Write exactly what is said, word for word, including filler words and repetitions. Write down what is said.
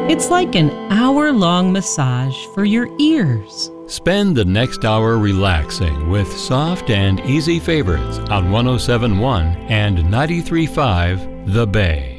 It's like an hour-long massage for your ears. Spend the next hour relaxing with soft and easy favorites on one oh seven point one and ninety-three point five The Bay.